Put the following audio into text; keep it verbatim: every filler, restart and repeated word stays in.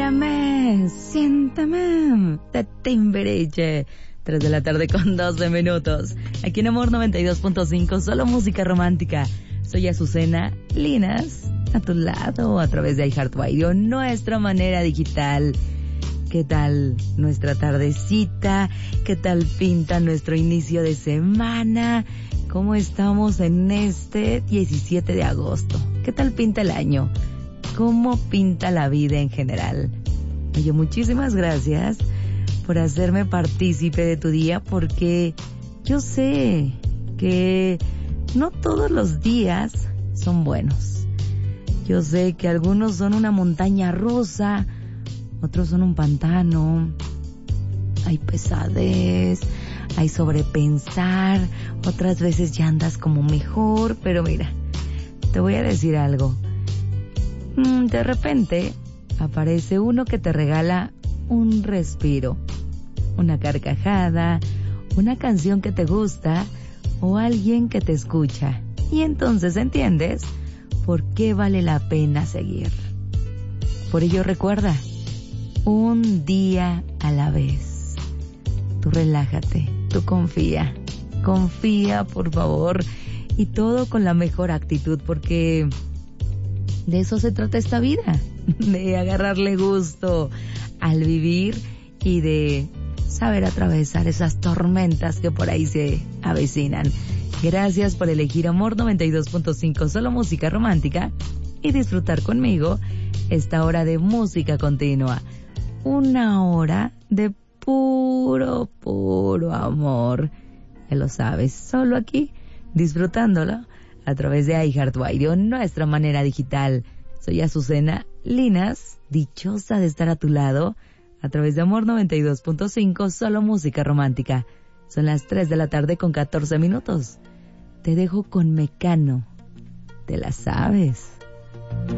Siénteme, siénteme, de Timbiriche. Tres de la tarde con doce minutos. Aquí en Amor noventa y dos punto cinco, solo música romántica. Soy Azucena Linas, a tu lado, a través de iHeartRadio, nuestra manera digital. ¿Qué tal nuestra tardecita? ¿Qué tal pinta nuestro inicio de semana? ¿Cómo estamos en este diecisiete de agosto? ¿Qué tal pinta el año? ¿Cómo pinta la vida en general? Oye, muchísimas gracias por hacerme partícipe de tu día, porque yo sé que no todos los días son buenos. Yo sé que algunos son una montaña rusa, otros son un pantano. Hay pesadez, hay sobrepensar, otras veces ya andas como mejor, pero mira, te voy a decir algo. De repente aparece uno que te regala un respiro, una carcajada, una canción que te gusta o alguien que te escucha. Y entonces entiendes por qué vale la pena seguir. Por ello recuerda, un día a la vez. Tú relájate, tú confía, confía por favor, y todo con la mejor actitud, porque de eso se trata esta vida, de agarrarle gusto al vivir y de saber atravesar esas tormentas que por ahí se avecinan. Gracias por elegir Amor noventa y dos punto cinco, solo música romántica, y disfrutar conmigo esta hora de música continua. Una hora de puro, puro amor. Ya lo sabes, solo aquí, disfrutándolo a través de iHeartRadio, nuestra manera digital. Soy Azucena Linas, dichosa de estar a tu lado, a través de Amor noventa y dos punto cinco, solo música romántica. Son las tres de la tarde con catorce minutos. Te dejo con Mecano. Te la sabes.